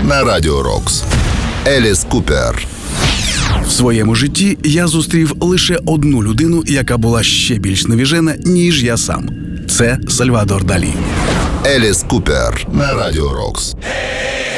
на Радіо Рокс. Еліс Купер. В своєму житті я зустрів лише одну людину, яка була ще більш навіжена, ніж я сам. Це Сальвадор Далі. Еліс Купер на Радіо Рокс.